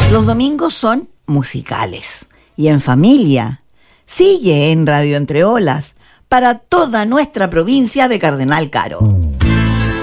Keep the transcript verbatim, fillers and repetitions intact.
Los domingos son musicales y en familia. Sigue en Radio Entre Olas para toda nuestra provincia de Cardenal Caro.